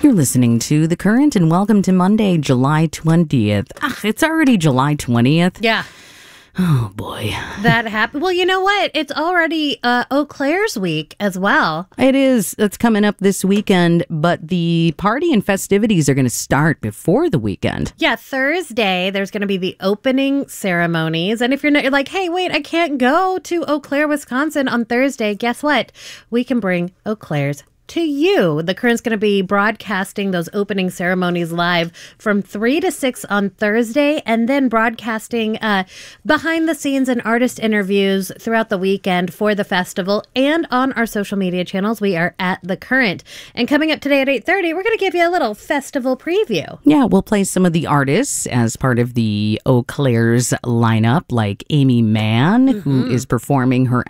You're listening to The Current, and welcome to Monday, July 20th. It's already July 20th. Yeah. Oh, boy. That happened. Well, you know what? It's already Eau Claire's week as well. It is. It's coming up this weekend, but the party and festivities are going to start before the weekend. Yeah, Thursday, there's going to be the opening ceremonies. And if you're like, hey, wait, I can't go to Eau Claire, Wisconsin on Thursday, guess what? We can bring Eau Claire's to you. The Current's going to be broadcasting those opening ceremonies live from 3 to 6 on Thursday, and then broadcasting behind the scenes and artist interviews throughout the weekend for the festival. And on our social media channels, we are at The Current. And coming up today at 8:30, we're going to give you a little festival preview. Yeah, we'll play some of the artists as part of the Eau Claire's lineup, like Amy Mann, who is performing her